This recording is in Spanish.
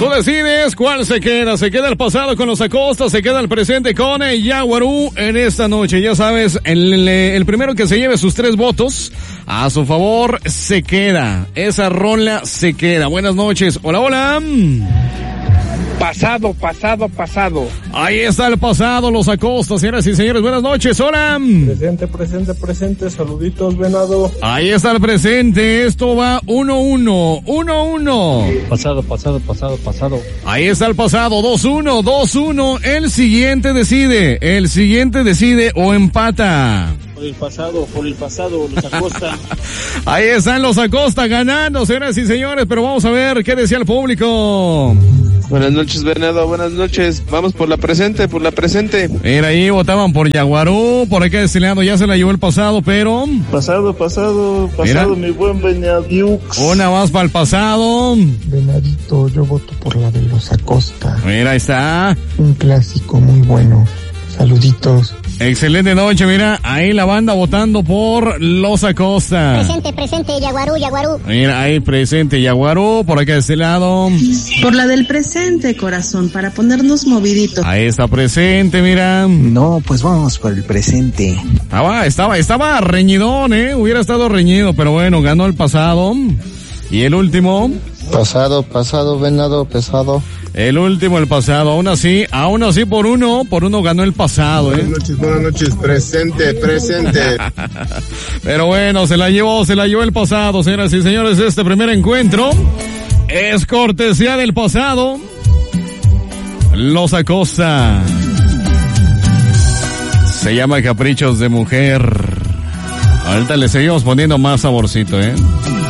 Tú decides cuál se queda. Se queda el pasado con los Acosta, se queda el presente con Yaguarú en esta noche. Ya sabes, el primero que se lleve sus 3 votos a su favor se queda. Esa rola se queda. Buenas noches. Hola, hola. Pasado. Ahí está el pasado, los Acosta, señoras y señores. Buenas noches, hola. Presente, saluditos, venado. Ahí está el presente, esto va 1-1. Pasado. Ahí está el pasado, 2-1. El siguiente decide o empata. Por el pasado, los Acosta. Ahí están los Acosta ganando, señoras y señores, pero vamos a ver qué decía el público. Buenas noches, venado, buenas noches. Vamos por la presente. Mira, ahí votaban por Yaguarú, por acá destilando, ya se la llevó el pasado, pero... Pasado, mira, mi buen Venadiux. Una más para el pasado. Venadito, yo voto por la de los Acosta. Mira, ahí está. Un clásico muy bueno. Saluditos. Excelente noche, mira, ahí la banda votando por los Acosta. Presente, Yaguarú. Mira, ahí presente Yaguarú, por acá de este lado. Por la del presente, corazón, para ponernos moviditos. Ahí está presente, mira. No, pues vamos por el presente. Estaba reñidón, hubiera estado reñido, pero bueno, ganó el pasado. Y el último. Pasado, venado, pesado. El último, el pasado. Aún así por uno ganó el pasado, Buenas noches, presente. Pero bueno, se la llevó el pasado, señoras y señores. Este primer encuentro es cortesía del pasado. Los Acosta. Se llama Caprichos de Mujer. Ahorita le seguimos poniendo más saborcito,